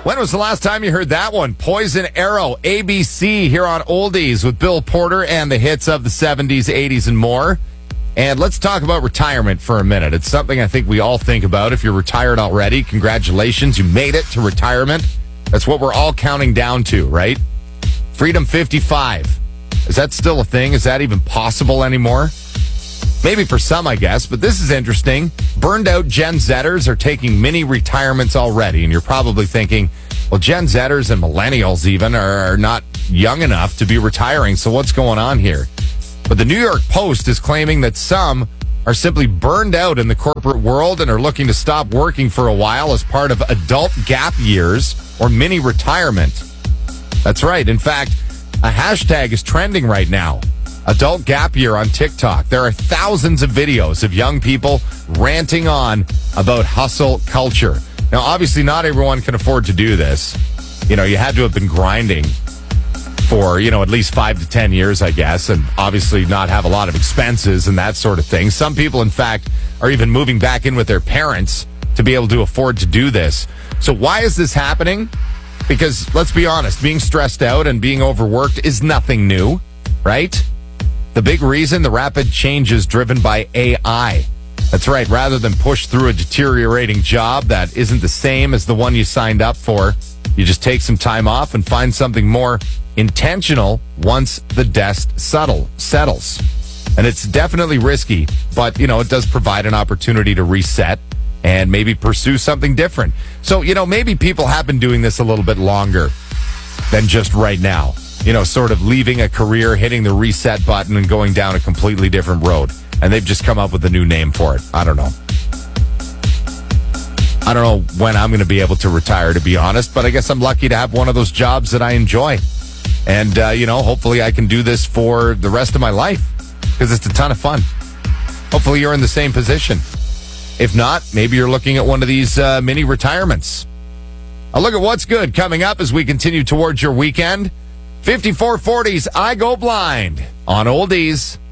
When was the last time you heard that one? Poison Arrow, ABC, here on Oldies with Bill Porter and the hits of the 70s, 80s, and more. And let's talk about retirement for a minute. It's something I think we all think about. If you're retired already, congratulations, you made it to retirement. That's what we're all counting down to, right? Freedom 55. Is that still a thing? Is that even possible anymore? Maybe for some, I guess, but this is interesting. Burned out Gen Zers are taking mini retirements already, and you're probably thinking, well, Gen Zers and millennials even are not young enough to be retiring, so what's going on here? But the New York Post is claiming that some are simply burned out in the corporate world and are looking to stop working for a while as part of adult gap years or mini retirement. That's right. In fact, a hashtag is trending right now. Adult gap year on TikTok. There are thousands of videos of young people ranting on about hustle culture. Now, obviously, not everyone can afford to do this. You know, you had to have been grinding for, at least 5 to 10 years, I guess, and obviously not have a lot of expenses and that sort of thing. Some people, in fact, are even moving back in with their parents to be able to afford to do this. So why is this happening? Because, let's be honest, being stressed out and being overworked is nothing new, right? The big reason, the rapid changes driven by AI. That's right. Rather than push through a deteriorating job that isn't the same as the one you signed up for, you just take some time off and find something more intentional once the dust settles. And it's definitely risky, but, it does provide an opportunity to reset and maybe pursue something different. So, maybe people have been doing this a little bit longer than just right now. Sort of leaving a career, hitting the reset button and going down a completely different road. And they've just come up with a new name for it. I don't know when I'm going to be able to retire, to be honest, but I guess I'm lucky to have one of those jobs that I enjoy. And, hopefully I can do this for the rest of my life because it's a ton of fun. Hopefully you're in the same position. If not, maybe you're looking at one of these mini retirements. A look at what's good coming up as we continue towards your weekend. 5440's I Go Blind on Oldies.